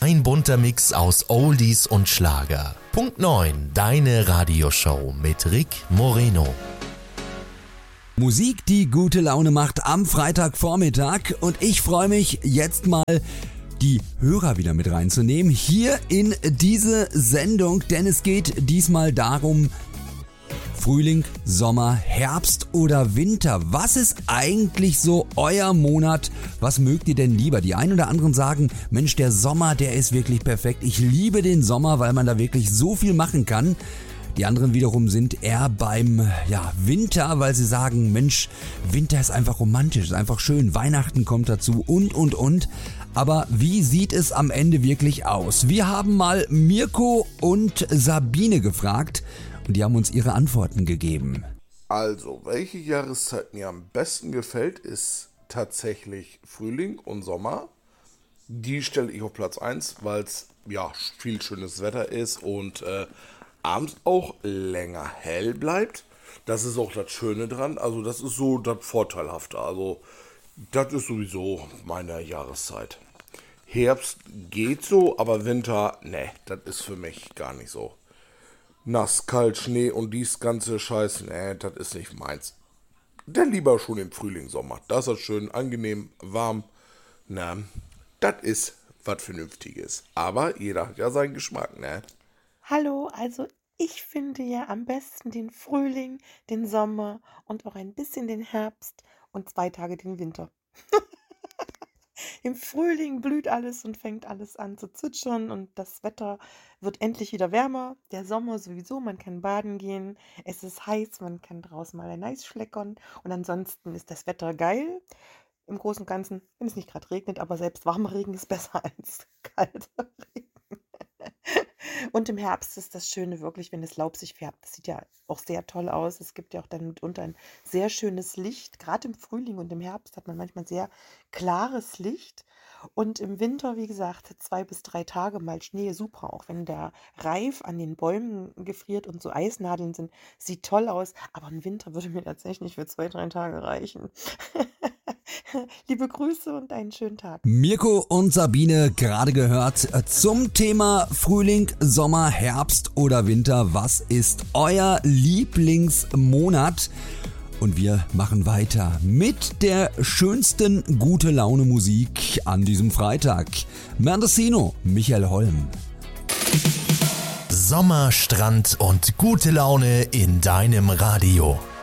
Ein bunter Mix aus Oldies und Schlager. Punkt 9, deine Radioshow mit Rick Moreno. Musik, die gute Laune macht am Freitagvormittag, und ich freue mich jetzt mal, die Hörer wieder mit reinzunehmen hier in diese Sendung, denn es geht diesmal darum: Frühling, Sommer, Herbst oder Winter. Was ist eigentlich so euer Monat? Was mögt ihr denn lieber? Die einen oder anderen sagen, Mensch, der Sommer, der ist wirklich perfekt. Ich liebe den Sommer, weil man da wirklich so viel machen kann. Die anderen wiederum sind eher beim Winter, weil sie sagen, Mensch, Winter ist einfach romantisch, ist einfach schön, Weihnachten kommt dazu und. Aber wie sieht es am Ende wirklich aus? Wir haben mal Mirko und Sabine gefragt und die haben uns ihre Antworten gegeben. Also, welche Jahreszeit mir am besten gefällt, ist tatsächlich Frühling und Sommer. Die stelle ich auf Platz 1, weil es viel schönes Wetter ist und abends auch länger hell bleibt. Das ist auch das Schöne dran. Also das ist so das Vorteilhafte. Also das ist sowieso meine Jahreszeit. Herbst geht so, aber Winter, ne, das ist für mich gar nicht so. Nass, kalt, Schnee und dies ganze Scheiß, ne, das ist nicht meins. Denn lieber schon im Frühling, Sommer. Das ist schön, angenehm, warm. Na, das ist was Vernünftiges. Aber jeder hat ja seinen Geschmack, ne? Hallo, also ich finde ja am besten den Frühling, den Sommer und auch ein bisschen den Herbst und 2 Tage den Winter. Im Frühling blüht alles und fängt alles an zu zwitschern und das Wetter wird endlich wieder wärmer. Der Sommer sowieso, man kann baden gehen, es ist heiß, man kann draußen mal ein Eis schleckern und ansonsten ist das Wetter geil. Im Großen und Ganzen, wenn es nicht gerade regnet, aber selbst warmer Regen ist besser als kalter Regen. Und im Herbst ist das Schöne wirklich, wenn das Laub sich färbt. Das sieht ja auch sehr toll aus. Es gibt ja auch dann mitunter ein sehr schönes Licht. Gerade im Frühling und im Herbst hat man manchmal sehr klares Licht. Und im Winter, wie gesagt, 2 bis 3 Tage mal Schnee, super. Auch wenn der Reif an den Bäumen gefriert und so Eisnadeln sind, sieht toll aus. Aber ein Winter würde mir tatsächlich für 2, 3 Tage reichen. Liebe Grüße und einen schönen Tag. Mirko und Sabine gerade gehört zum Thema Frühling, Sommer, Herbst oder Winter. Was ist euer Lieblingsmonat? Und wir machen weiter mit der schönsten Gute-Laune-Musik an diesem Freitag. Mendocino, Michael Holm. Sommer, Strand und gute Laune in deinem Radio.